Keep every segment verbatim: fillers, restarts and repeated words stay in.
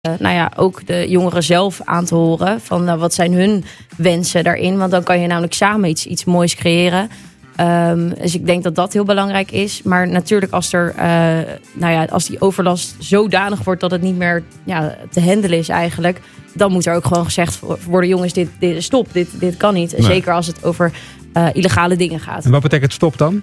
Uh, nou ja, ook de jongeren zelf aan te horen. Van uh, wat zijn hun wensen daarin. Want dan kan je namelijk samen iets, iets moois creëren. Um, dus ik denk dat dat heel belangrijk is. Maar natuurlijk als er, uh, nou ja, als die overlast zodanig wordt dat het niet meer ja, te handelen is eigenlijk. Dan moet er ook gewoon gezegd worden, jongens, dit, dit stop, dit, dit kan niet. Nee. Zeker als het over uh, illegale dingen gaat. En wat betekent stop dan?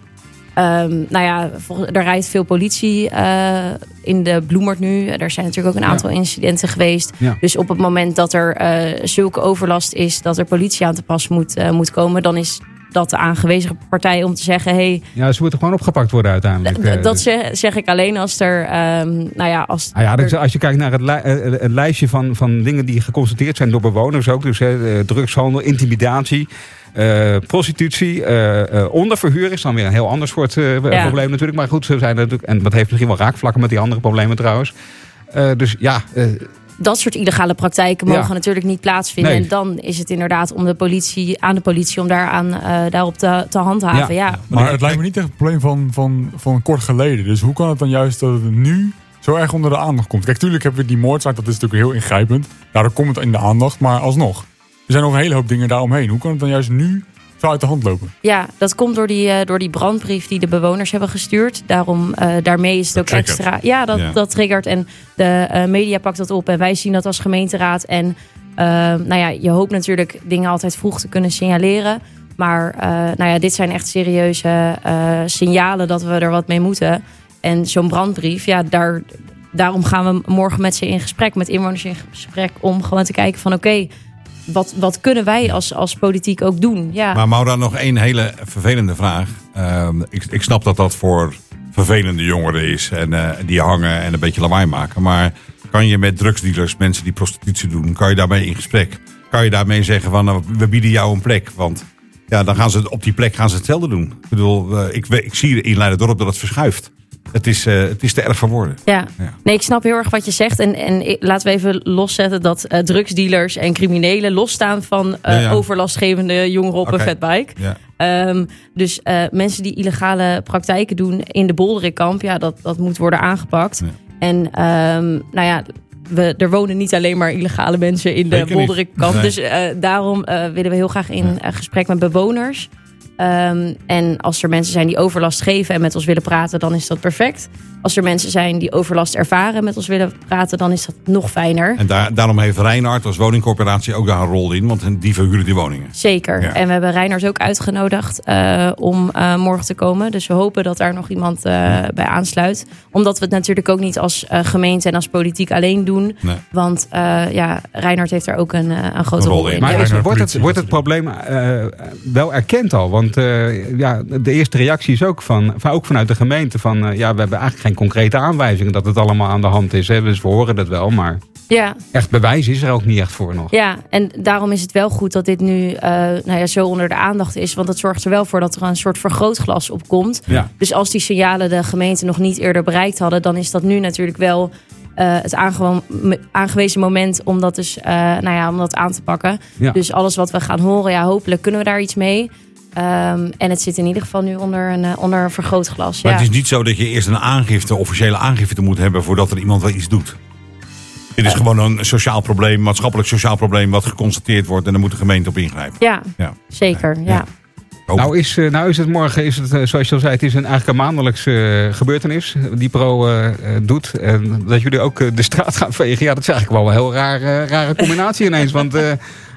Um, nou ja, er rijdt veel politie uh, in de Bloemert nu. Er zijn natuurlijk ook een aantal ja. incidenten geweest. Ja. Dus op het moment dat er uh, zulke overlast is, dat er politie aan te pas moet, uh, moet komen, dan is dat de aangewezen partij om te zeggen, hey, ja, ze moeten gewoon opgepakt worden uiteindelijk. D- dat zeg, zeg ik alleen als er, um, nou ja, als. Ah ja, er... als je kijkt naar het, li- het lijstje van, van dingen die geconstateerd zijn door bewoners ook, dus hè, drugshandel, intimidatie. Uh, prostitutie, uh, uh, onderverhuur is dan weer een heel ander soort uh, ja. probleem natuurlijk. Maar goed, ze zijn natuurlijk, en dat heeft misschien wel raakvlakken met die andere problemen trouwens. Uh, dus ja. Uh, dat soort illegale praktijken mogen ja. natuurlijk niet plaatsvinden. Nee. En dan is het inderdaad om de politie, aan de politie om daaraan, uh, daarop te, te handhaven. Ja. Ja. Maar het lijkt me niet echt een probleem van, van, van kort geleden. Dus hoe kan het dan juist dat het nu zo erg onder de aandacht komt? Kijk, tuurlijk hebben we die moordzaak, dat is natuurlijk heel ingrijpend. Daardoor komt het in de aandacht, maar alsnog. Er zijn nog een hele hoop dingen daaromheen. Hoe kan het dan juist nu zo uit de hand lopen? Ja, dat komt door die, uh, door die brandbrief die de bewoners hebben gestuurd. Daarom, uh, daarmee is het dat ook triggert. extra. Ja, dat, ja. dat triggert. En de uh, media pakt dat op. En wij zien dat als gemeenteraad. En uh, nou ja, je hoopt natuurlijk dingen altijd vroeg te kunnen signaleren. Maar uh, nou ja, dit zijn echt serieuze uh, signalen dat we er wat mee moeten. En zo'n brandbrief, ja, daar, daarom gaan we morgen met ze in gesprek, met inwoners in gesprek, om gewoon te kijken van oké, okay, Wat, wat kunnen wij als, als politiek ook doen? Ja. Maar Maura, nog één hele vervelende vraag. Uh, ik, ik snap dat dat voor vervelende jongeren is. En uh, die hangen en een beetje lawaai maken. Maar kan je met drugsdealers, mensen die prostitutie doen, kan je daarmee in gesprek? Kan je daarmee zeggen van, nou, we bieden jou een plek? Want ja, dan gaan ze op die plek gaan ze hetzelfde doen. Ik bedoel, uh, ik, ik zie in Leiderdorp dat het verschuift. Het is, uh, het is te erg voor woorden. Ja. ja, nee, ik snap heel erg wat je zegt. En, en laten we even loszetten dat uh, drugsdealers en criminelen losstaan van uh, ja, ja. overlastgevende jongeren op okay. een fatbike. Ja. Um, dus uh, mensen die illegale praktijken doen in de Bolderikkamp, ja, dat, dat moet worden aangepakt. Ja. En um, nou ja, we, er wonen niet alleen maar illegale mensen in de Bolderikkamp. Nee. Dus uh, daarom uh, willen we heel graag in ja. uh, gesprek met bewoners. Um, en als er mensen zijn die overlast geven en met ons willen praten, dan is dat perfect. Als er mensen zijn die overlast ervaren en met ons willen praten, dan is dat nog fijner. En daar, daarom heeft Reinhard als woningcorporatie ook daar een rol in, want die verhuren die woningen. Zeker. Ja. En we hebben Reinhard ook uitgenodigd uh, om uh, morgen te komen. Dus we hopen dat daar nog iemand uh, ja. bij aansluit. Omdat we het natuurlijk ook niet als uh, gemeente en als politiek alleen doen. Nee. Want uh, ja, Reinhard heeft daar ook een, uh, een grote een rol, rol in. in. Maar is, wordt, het, wordt het probleem uh, wel erkend al? Want uh, ja, de eerste reactie is ook, van, van, ook vanuit de gemeente van uh, ja, we hebben eigenlijk geen concrete aanwijzingen dat het allemaal aan de hand is. Hè? Dus we horen dat wel, maar ja. echt bewijs is er ook niet echt voor nog. Ja, en daarom is het wel goed dat dit nu uh, nou ja, zo onder de aandacht is. Want het zorgt er wel voor dat er een soort vergrootglas op komt. Ja. Dus als die signalen de gemeente nog niet eerder bereikt hadden, dan is dat nu natuurlijk wel Uh, het aangewo- aangewezen moment om dat, dus, uh, nou ja, om dat aan te pakken. Ja. Dus alles wat we gaan horen, ja, hopelijk kunnen we daar iets mee. Um, en het zit in ieder geval nu onder een, uh, onder een vergrootglas. Maar ja. het is niet zo dat je eerst een aangifte, officiële aangifte moet hebben voordat er iemand wel iets doet. Dit is gewoon een sociaal probleem, maatschappelijk sociaal probleem wat geconstateerd wordt en daar moet de gemeente op ingrijpen. Ja, ja. zeker. Ja. ja. Nou is, nou is het morgen, is het, zoals je al zei, het is een, eigenlijk een maandelijkse gebeurtenis die Pro uh, doet. En dat jullie ook uh, de straat gaan vegen, ja, dat is eigenlijk wel een heel raar, uh, rare combinatie ineens. Want uh,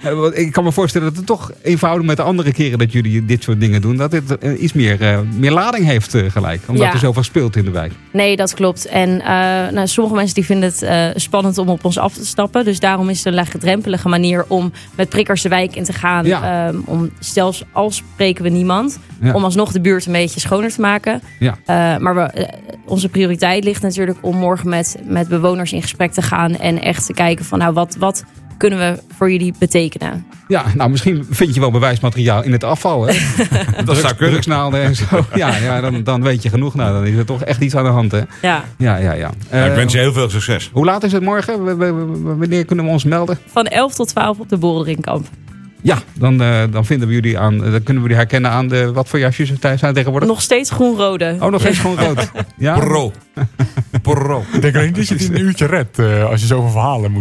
ik kan me voorstellen dat het toch eenvoudig met de andere keren dat jullie dit soort dingen doen, dat dit uh, iets meer, uh, meer lading heeft uh, gelijk. Omdat ja. er zoveel speelt in de wijk. Nee, dat klopt. En uh, nou, sommige mensen die vinden het uh, spannend om op ons af te stappen. Dus daarom is het een laagdrempelige manier om met prikkers de wijk in te gaan. Ja. Um, om zelfs als spreken we niemand. Ja. Om alsnog de buurt een beetje schoner te maken. Ja. Uh, maar we, uh, onze prioriteit ligt natuurlijk om morgen met, met bewoners in gesprek te gaan. En echt te kijken van nou wat, wat kunnen we voor jullie betekenen. Ja, nou misschien vind je wel bewijsmateriaal in het afval. Hè? Dat zou kunnen. Drugsnaalden en zo. Ja, ja dan, dan weet je genoeg. Nou, dan is er toch echt iets aan de hand. Hè? Ja. Ja, ja, ja. Uh, ik wens je heel veel succes. Hoe laat is het morgen? W- w- w- wanneer kunnen we ons melden? Van elf tot twaalf op de Bolderikkamp. Ja, dan, uh, dan vinden we jullie aan. Dan kunnen we jullie herkennen aan de. Wat voor jasjes zijn tegenwoordig? Nog steeds groen-rode. Oh, nog steeds groen-rood. Ja? Pro. Pro. Ik denk alleen dat je het in een uurtje redt. Uh, als je zoveel verhalen moet.